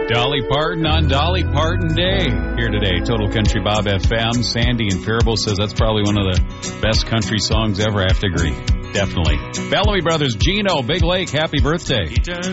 Dolly Parton on Dolly Parton Day here today. Total Country Bob FM. Sandy in Faribault says that's probably one of the best country songs ever. I have to agree. Definitely. Bellamy Brothers, Gino, Big Lake, happy birthday.